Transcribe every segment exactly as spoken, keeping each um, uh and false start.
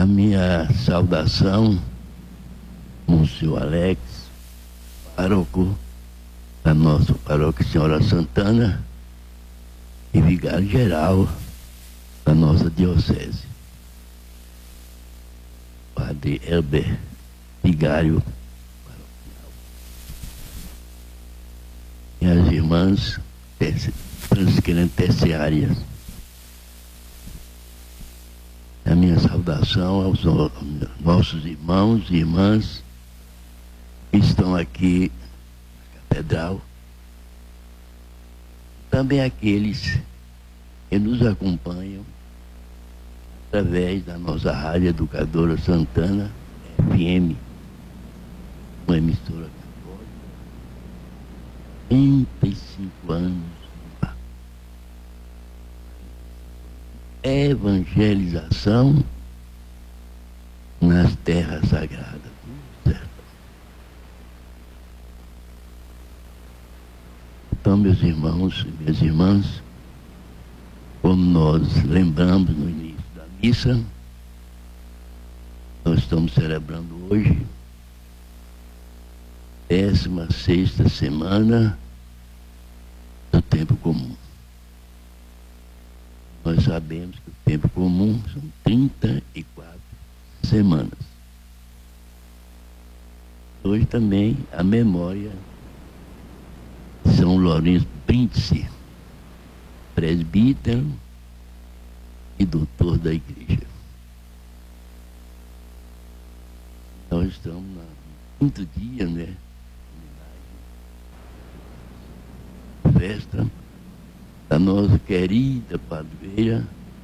minha saudação, Monsenhor Alex, pároco da nossa paróquia Senhora Santana e vigário-geral da nossa diocese, Padre Elber, vigário paroquial. Minhas irmãs franciscanas terciárias, a minha saudação aos nossos irmãos e irmãs que estão aqui na Catedral, também aqueles que nos acompanham através da nossa Rádio Educadora Santana F M, uma emissora católica, trinta e cinco anos no ar. Evangelização nas terras sagradas do sertão. Então, meus irmãos e minhas irmãs, como nós lembramos no início da missa, nós estamos celebrando hoje décima sexta semana do tempo comum. Nós sabemos que o tempo comum são trinta e quatro semanas. Hoje também a memória de São Lourenço Príncipe, presbítero e doutor da igreja. Nós estamos no quinto dia, né? Festa da nossa querida padroeira,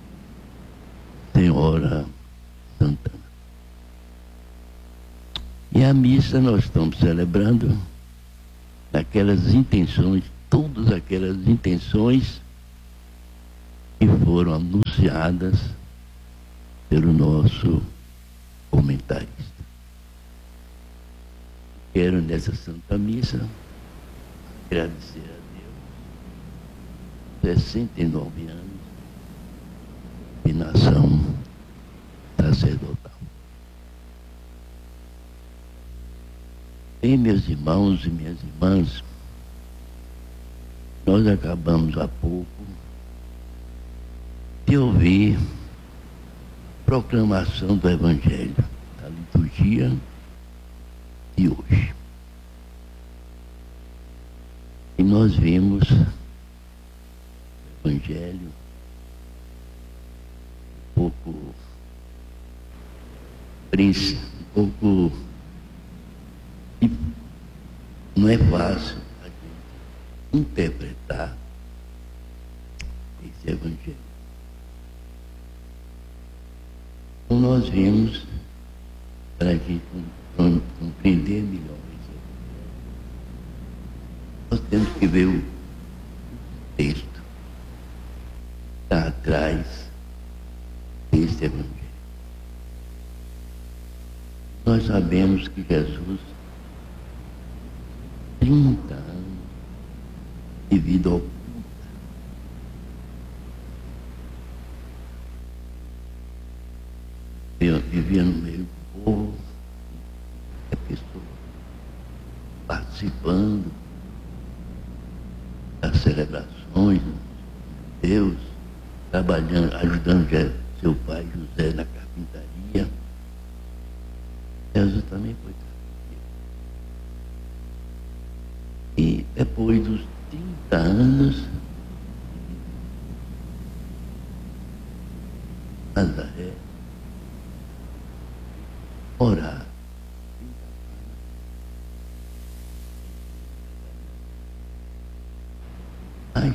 Senhora Santana. E a missa nós estamos celebrando aquelas intenções, todas aquelas intenções que foram anunciadas pelo nosso comentarista. Quero nessa Santa Missa agradecer a sessenta e nove anos de nação sacerdotal. Bem, meus irmãos e minhas irmãs, nós acabamos há pouco de ouvir a proclamação do Evangelho da liturgia de hoje. E nós vimos Evangelho um pouco um pouco não é fácil a gente interpretar esse Evangelho. Então nós vimos, para a gente compreender melhor esse Evangelho, nós temos que ver o texto está atrás deste Evangelho. Nós sabemos que Jesus, trinta anos de vida oculta, vivia no meio do povo, a pessoa participando das celebrações de Deus, trabalhando, ajudando seu pai José na carpintaria. Jesus também foi carpinteiro. E depois dos trinta anos, Nazaré, orar. Mas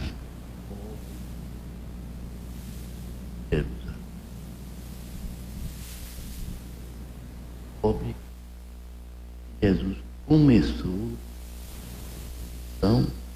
pobre, Jesus começou então